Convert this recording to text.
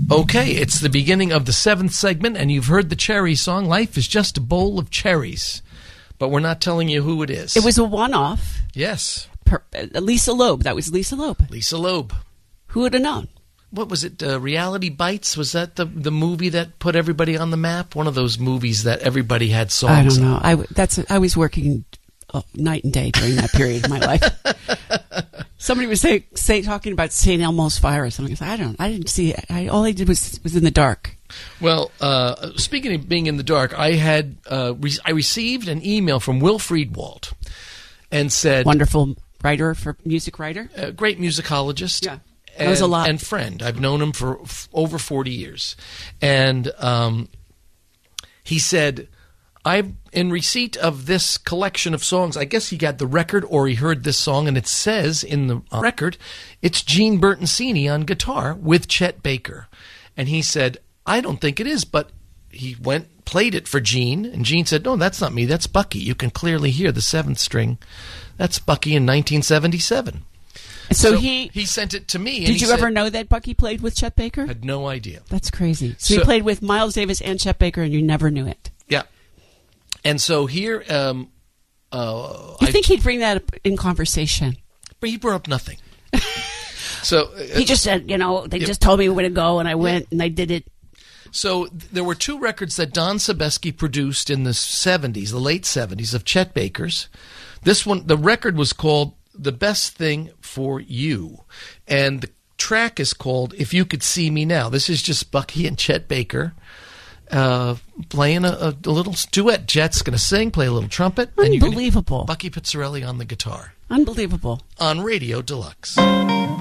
Okay, it's the beginning of the 7th segment, and you've heard the Cherry song, Life is Just a Bowl of Cherries. But we're not telling you who it is. It was a one-off. Yes. Lisa Loeb. That was Lisa Loeb. Lisa Loeb. Who would have known? What was it? Reality Bites? Was that the movie that put everybody on the map? One of those movies that everybody had songs. I don't know. I was working night and day during that period of my life. Somebody was talking about St. Elmo's Fire or something. I didn't see it. All I did was in the dark. Well, speaking of being in the dark, I had I received an email from Will Friedwald and said, wonderful writer, music writer, great musicologist. Yeah. That was a lot. And friend. I've known him for over 40 years. And he said, I'm in receipt of this collection of songs. I guess he got the record or he heard this song, and it says in the record, it's Gene Bertoncini on guitar with Chet Baker. And he said, I don't think it is, but he played it for Gene, and Gene said, no, that's not me, that's Bucky. You can clearly hear the 7th string. That's Bucky in 1977. So he sent it to me. Did you ever know that Bucky played with Chet Baker? Had no idea. That's crazy. So he played with Miles Davis and Chet Baker, and you never knew it. Yeah. And so here... you think he'd bring that up in conversation? But he brought up nothing. So he just said, they just told me where to go, and I went, and I did it. So there were 2 records that Don Sebesky produced in the 70s, the late 70s, of Chet Baker's. This one, the record was called The Best Thing for You. And the track is called If You Could See Me Now. This is just Bucky and Chet Baker playing a little duet. Chet's going to sing, play a little trumpet. Unbelievable. And Bucky Pizzarelli on the guitar. Unbelievable. On Radio Deluxe.